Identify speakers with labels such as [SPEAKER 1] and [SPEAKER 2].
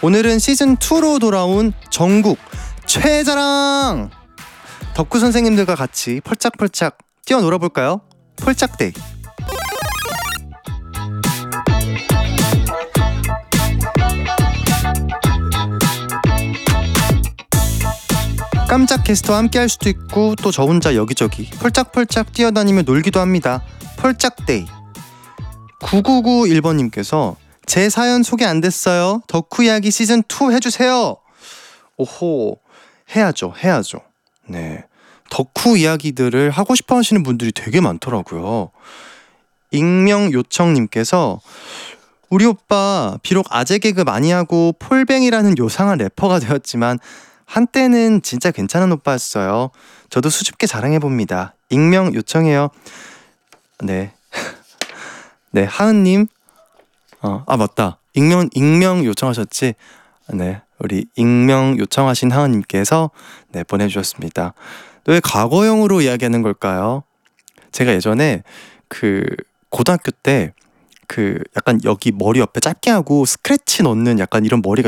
[SPEAKER 1] 오늘은 시즌2로 돌아온 전국 최자랑 덕후 선생님들과 같이 펄짝펄짝 뛰어놀아볼까요? 펄짝데이. 깜짝 게스트와 함께 할 수도 있고 또 저 혼자 여기저기 펄짝펄짝 뛰어다니며 놀기도 합니다. 펄짝데이. 9991번님께서 제 사연 소개 안 됐어요. 덕후 이야기 시즌2 해주세요. 오호, 해야죠. 네, 덕후 이야기들을 하고 싶어 하시는 분들이 되게 많더라고요. 익명 요청님께서 우리 오빠 비록 아재 개그 많이 하고 폴뱅이라는 요상한 래퍼가 되었지만 한때는 진짜 괜찮은 오빠였어요. 저도 수줍게 자랑해봅니다. 익명 요청해요. 네. 네, 하은님. 맞다. 익명 요청하셨지? 네, 우리 익명 요청하신 하은님께서 네, 보내주셨습니다. 왜 과거형으로 이야기하는 걸까요? 제가 예전에 고등학교 때 약간 여기 머리 옆에 짧게 하고 스크래치 넣는 약간 이런 머리가